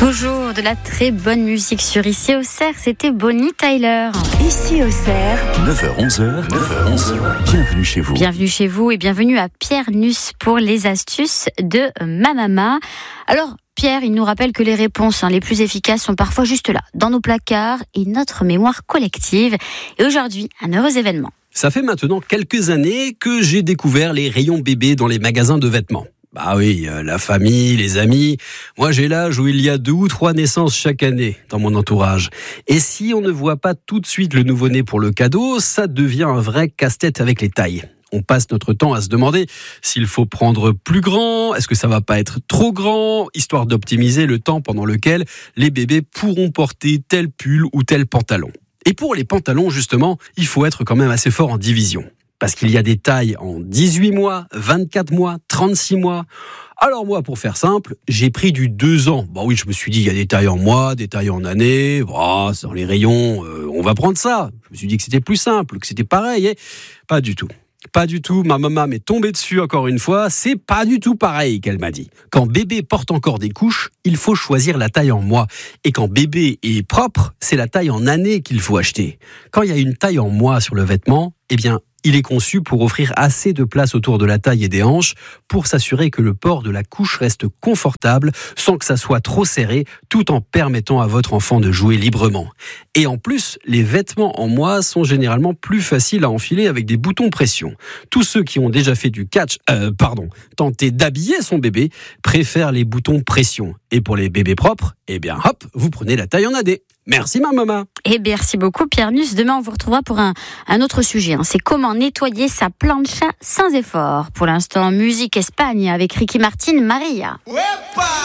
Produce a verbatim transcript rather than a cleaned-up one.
Toujours de la très bonne musique sur Ici Auxerre, c'était Bonnie Tyler. Ici Auxerre, neuf heures onze, neuf heures onze, bienvenue chez vous. Bienvenue chez vous et bienvenue à Pierre Nuss pour les astuces de Mamama. Alors, Pierre, il nous rappelle que les réponses hein, les plus efficaces sont parfois juste là, dans nos placards et notre mémoire collective. Et aujourd'hui, un heureux événement. Ça fait maintenant quelques années que j'ai découvert les rayons bébés dans les magasins de vêtements. Bah oui, euh, la famille, les amis. Moi, j'ai l'âge où il y a deux ou trois naissances chaque année dans mon entourage. Et si on ne voit pas tout de suite le nouveau-né pour le cadeau, ça devient un vrai casse-tête avec les tailles. On passe notre temps à se demander s'il faut prendre plus grand, est-ce que ça va pas être trop grand, histoire d'optimiser le temps pendant lequel les bébés pourront porter tel pull ou tel pantalon. Et pour les pantalons, justement, il faut être quand même assez fort en division. Parce qu'il y a des tailles en dix-huit mois, vingt-quatre mois, trente-six mois. Alors moi, pour faire simple, j'ai pris du deux ans. Bah oui, je me suis dit, il y a des tailles en mois, des tailles en années. Bah, c'est dans les rayons, euh, on va prendre ça. Je me suis dit que c'était plus simple, que c'était pareil. Et pas du tout. Pas du tout, ma maman m'est tombée dessus encore une fois, c'est pas du tout pareil qu'elle m'a dit. Quand bébé porte encore des couches, il faut choisir la taille en mois. Et quand bébé est propre, c'est la taille en année qu'il faut acheter. Quand il y a une taille en mois sur le vêtement, eh bien, il est conçu pour offrir assez de place autour de la taille et des hanches pour s'assurer que le port de la couche reste confortable sans que ça soit trop serré, tout en permettant à votre enfant de jouer librement. Et en plus, les vêtements en mois sont généralement plus faciles à enfiler avec des boutons pression. Tous ceux qui ont déjà fait du catch, euh, pardon, tenté d'habiller son bébé, préfèrent les boutons pression. Et pour les bébés propres, eh bien hop, vous prenez la taille en A D. Merci ma maman. Et merci beaucoup Pierre Nuss. Demain on vous retrouvera pour un, un autre sujet. Hein. C'est comment nettoyer sa plancha sans effort. Pour l'instant, musique Espagne avec Ricky Martin, Maria.